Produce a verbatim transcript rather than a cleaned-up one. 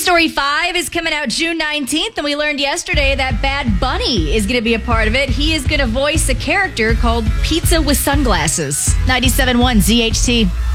Story five is coming out June nineteenth, and we learned yesterday that Bad Bunny is going to be a part of it. He is going to voice a character called Pizza with Sunglasses. ninety-seven point one Z H T.